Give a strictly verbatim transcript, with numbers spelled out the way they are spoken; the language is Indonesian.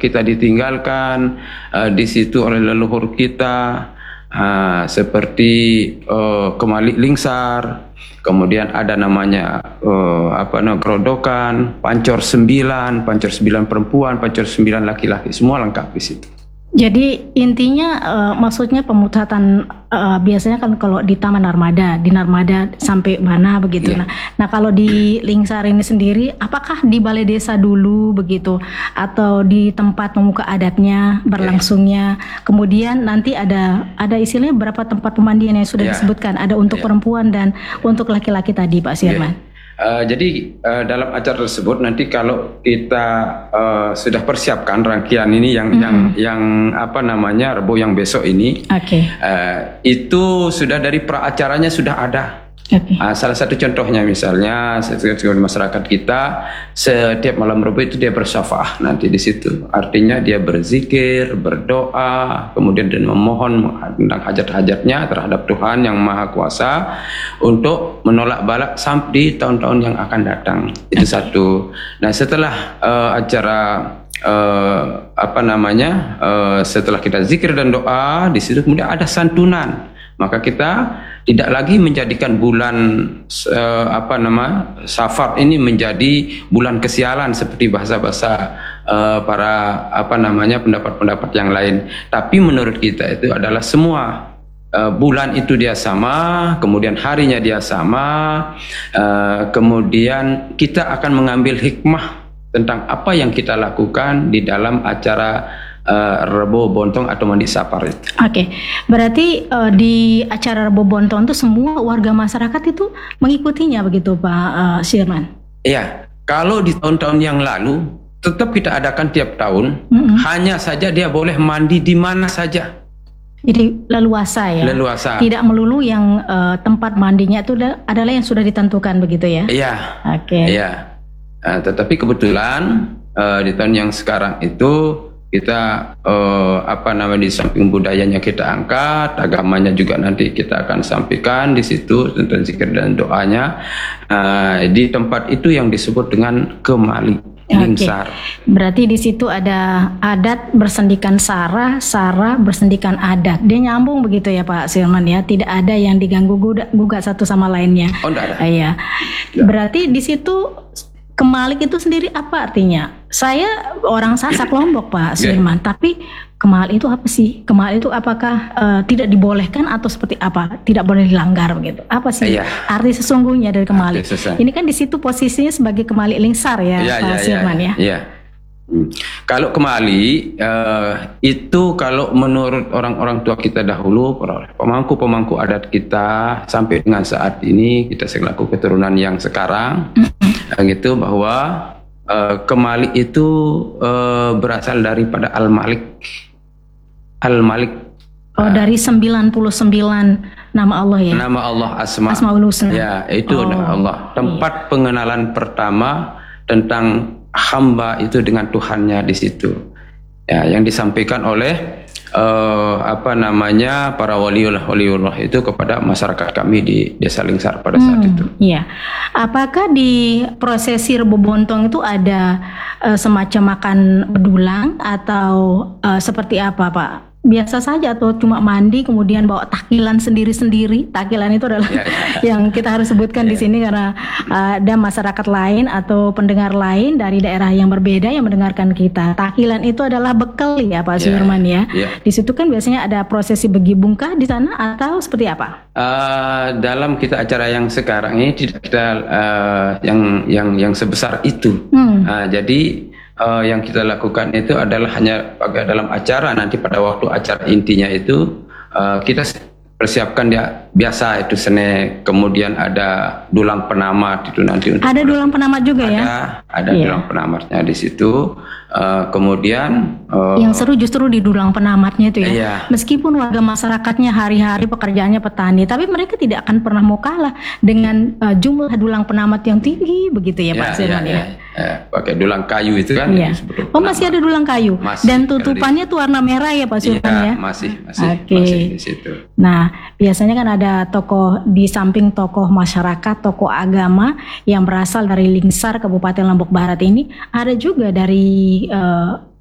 kita ditinggalkan uh, di situ oleh leluhur kita, uh, seperti uh, Kemalik Lingsar, kemudian ada namanya uh, apa namanya Gerodokan, Pancor Sembilan, Pancor Sembilan perempuan, Pancor Sembilan laki-laki, semua lengkap di situ. Jadi intinya uh, maksudnya pemutatan uh, biasanya kan kalau di Taman Narmada, di Narmada sampai mana begitu. Yeah. Nah, nah kalau di Lingsar ini sendiri, apakah di balai desa dulu begitu, atau di tempat pemuka adatnya berlangsungnya? Yeah. Kemudian nanti ada ada istilahnya berapa tempat pemandian yang sudah yeah. disebutkan? Ada untuk yeah. perempuan dan untuk laki-laki tadi, Pak Sirman. Yeah. Uh, jadi uh, dalam acara tersebut nanti kalau kita uh, sudah persiapkan rangkaian ini yang mm-hmm. yang yang apa namanya Rebo yang besok ini, okay. uh, itu sudah dari pra acaranya sudah ada. Okay. Uh, salah satu contohnya misalnya masyarakat kita setiap malam Rebo itu dia bersyafaah nanti di situ. Artinya dia berzikir, berdoa, kemudian dan memohon tentang hajat-hajatnya terhadap Tuhan yang Maha Kuasa untuk menolak balak sampai di tahun-tahun yang akan datang. Itu satu. Nah, setelah uh, acara uh, apa namanya uh, setelah kita zikir dan doa di situ, kemudian ada santunan. Maka kita tidak lagi menjadikan bulan uh, apa nama Safar ini menjadi bulan kesialan seperti bahasa-bahasa uh, para apa namanya pendapat-pendapat yang lain. Tapi menurut kita itu adalah semua uh, bulan itu dia sama, kemudian harinya dia sama, uh, kemudian kita akan mengambil hikmah tentang apa yang kita lakukan di dalam acara Uh, Rebo Bontong atau Mandi Safar itu. Oke, okay. Berarti uh, di acara Rebo Bontong itu semua warga masyarakat itu mengikutinya begitu, Pak uh, Sirman? Iya, kalau di tahun-tahun yang lalu tetap kita adakan tiap tahun, mm-hmm. hanya saja dia boleh mandi di mana saja. Jadi leluasa ya? Leluasa. Tidak melulu yang uh, tempat mandinya itu adalah yang sudah ditentukan begitu ya? Iya. Oke. Okay. Iya. Uh, tetapi kebetulan uh, di tahun yang sekarang itu kita uh, apa namanya di samping budayanya kita angkat, agamanya juga nanti kita akan sampaikan di situ tentang zikir dan doanya uh, di tempat itu yang disebut dengan Kemalik Lingsar. Okay. Berarti di situ ada adat bersendikan sara, sara bersendikan adat. Dia nyambung begitu ya Pak Sirman ya, tidak ada yang diganggu gugat satu sama lainnya. Oh, enggak ada. Uh, ya. Ya. Berarti di situ Kemalik itu sendiri apa artinya? Saya orang Sasak Lombok Pak Sirman, yeah. Tapi Kemalik itu apa sih? Kemalik itu apakah uh, tidak dibolehkan atau seperti apa? Tidak boleh dilanggar begitu? Apa sih yeah. arti sesungguhnya dari Kemalik? Ini kan di situ posisinya sebagai Kemalik Lingsar ya, yeah, Pak yeah, Sirman yeah, ya. Yeah. Hmm. Kalau Kemalik uh, itu kalau menurut orang-orang tua kita dahulu, pemangku-pemangku adat kita sampai dengan saat ini kita selaku keturunan yang sekarang, mm-hmm. gitu bahwa uh, Kemalik itu uh, berasal daripada Al-Malik. Al-Malik. Oh, uh, dari sembilan puluh sembilan nama Allah ya. Nama Allah Asma. Asmaul Husna. Ya, itu oh, nama Allah. Tempat iya. pengenalan pertama tentang hamba itu dengan Tuhannya di situ, ya, yang disampaikan oleh uh, apa namanya para waliullah waliullah itu kepada masyarakat kami di Desa Lingsar pada saat hmm, itu. Iya. Apakah di prosesi Rebo Bontong itu ada uh, semacam makan bedulang atau uh, seperti apa Pak? Biasa saja atau cuma mandi kemudian bawa takilan sendiri-sendiri? Takilan itu adalah ya, ya. yang kita harus sebutkan ya. di sini karena uh, ada masyarakat lain atau pendengar lain dari daerah yang berbeda yang mendengarkan kita. Takilan itu adalah bekal ya Pak ya. Sirman ya. ya. Di situ kan biasanya ada prosesi begibungkah di sana atau seperti apa? Uh, dalam kita acara yang sekarang ini tidak kita uh, yang yang yang sebesar itu. Hmm. Uh, jadi Uh, yang kita lakukan itu adalah hanya pada dalam acara nanti pada waktu acara intinya itu uh, kita persiapkan dia biasa itu sene, kemudian ada dulang penamat itu nanti untuk ada dulang penamat juga ada, ya ada yeah. dulang penamatnya di situ. Uh, kemudian uh, yang seru justru di dulang penamatnya itu ya iya. Meskipun warga masyarakatnya hari-hari pekerjaannya petani, tapi mereka tidak akan pernah mau kalah dengan uh, jumlah dulang penamat yang tinggi begitu ya, ya Pak Sirman ya, ya. ya. Eh, pakai dulang kayu itu kan ya. Oh masih ada dulang kayu masih, dan tutupannya tuh warna merah ya Pak Sirman ya, ya masih masih, okay. masih di situ. Nah biasanya kan ada tokoh di samping tokoh masyarakat, tokoh agama yang berasal dari Lingsar Kabupaten Lombok Barat ini, ada juga dari Uh,